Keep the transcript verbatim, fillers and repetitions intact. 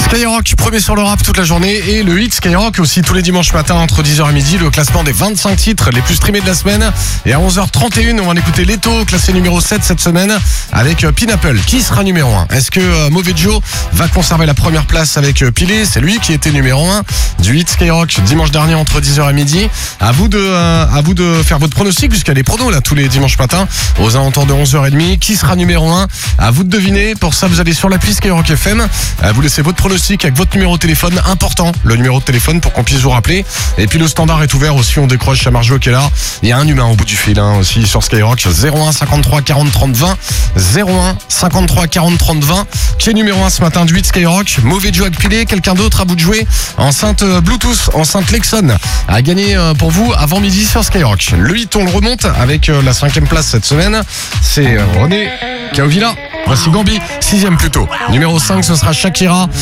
Skyrock, premier sur le rap toute la journée et le hit Skyrock aussi tous les dimanches matins entre dix heures et midi, le classement des vingt-cinq titres les plus streamés de la semaine. Et à onze heures trente et une, on va en écouter Leto, classé numéro sept cette semaine avec Pineapple. Qui sera numéro un? Est-ce que euh, Mauvais Joe va conserver la première place avec euh, Pilé? C'est lui qui était numéro un du hit Skyrock dimanche dernier entre dix heures et midi. À vous de, euh, à vous de faire votre pronostic puisqu'il y a des pronos là tous les dimanches matins aux alentours de onze heures trente. Qui sera numéro un? À vous de deviner. Pour ça, vous allez sur l'appli Skyrock F M. Euh, vous laissez votre pronostic avec votre numéro de téléphone, important, le numéro de téléphone pour qu'on puisse vous rappeler. Et puis le standard est ouvert aussi, on décroche à Marjo qui est là. Il y a un humain au bout du fil hein, aussi sur Skyrock. Zéro un cinquante-trois quarante trente vingt. Zéro un cinquante-trois quarante trente vingt. Qui est numéro un ce matin du huit Skyrock? Mauvais Joe Pilé. Quelqu'un d'autre à vous de jouer? Enceinte Bluetooth, enceinte Lexon à gagner pour vous avant midi sur Skyrock. Le huit, on le remonte avec la cinquième place cette semaine. C'est René Kaovila. Voici Gambi, sixième plutôt. Numéro cinq, ce sera Shakira.